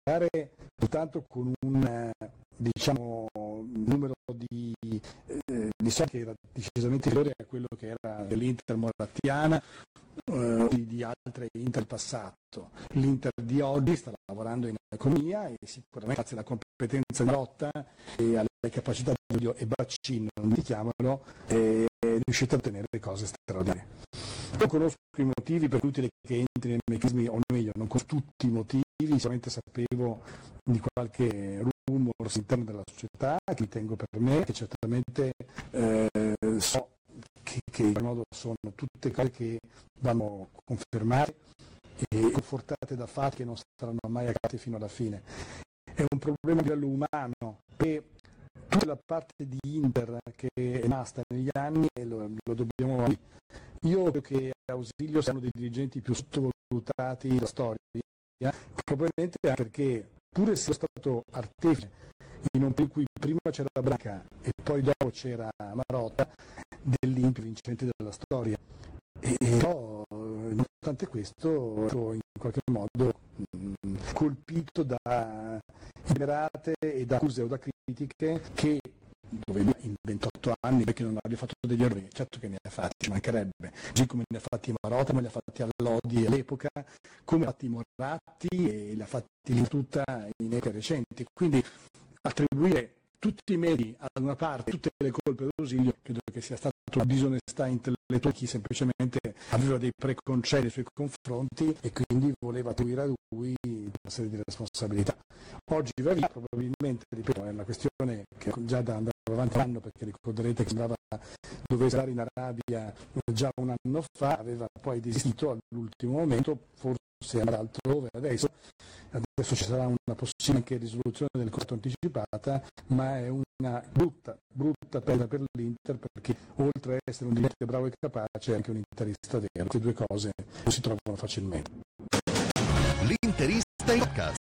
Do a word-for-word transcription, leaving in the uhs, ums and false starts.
giocare soltanto con un diciamo numero di, eh, di soldi che era decisamente inferiore a quello che era dell'Inter morattiana eh, di, di altre Inter passato. L'Inter di oggi sta lavorando in economia e sicuramente grazie alla competenza di Marotta e alle capacità di Odio e Braccino, non diciamolo, è riuscita a ottenere cose straordinarie. Non conosco i motivi per cui utile che entri nei meccanismi, o meglio, non conosco tutti i motivi, sicuramente sapevo di qualche rumors all'interno della società che li tengo per me, che certamente eh, so che, che in qualche modo sono tutte cose che vanno confermate e confortate da fatti che non saranno mai accadute fino alla fine. È un problema a livello umano, perché tutta la parte di Inter che è rimasta negli anni e lo, lo dobbiamo. Io credo che Ausilio sia uno dei dirigenti più sottovalutati della storia, probabilmente anche perché, pur essendo stato artefice in un periodo in cui prima c'era Branca e poi dopo c'era Marotta, dell'Inter vincente della storia. E però, nonostante questo, ero in qualche modo mh, colpito da inerate e da accuse o da critiche che dove in ventotto anni perché non abbia fatto degli errori, certo che ne ha fatti, ci mancherebbe, così come ne ha fatti Marotta, come li ha fatti Allodi all'epoca, come ha fatti Moratti e li ha fatti in tutta in epoche recenti, quindi attribuire tutti i meriti ad una parte, tutte le colpe d'Ausilio, credo che sia stata una disonestà intellettuale, chi semplicemente aveva dei preconcetti nei suoi confronti e quindi voleva attribuire a lui una serie di responsabilità. Oggi va via, probabilmente, ripeto, è una questione che già da andare avanti un anno, perché ricorderete che sembrava dovesse andare in Arabia già un anno fa, aveva poi desistito all'ultimo momento, forse andrà altrove adesso. Adesso ci sarà una possibile anche risoluzione del contratto anticipata, ma è una brutta, brutta pena per l'Inter, perché oltre a essere un dirigente bravo e capace è anche un interista vero. Queste due cose non si trovano facilmente. L'Interista in podcast.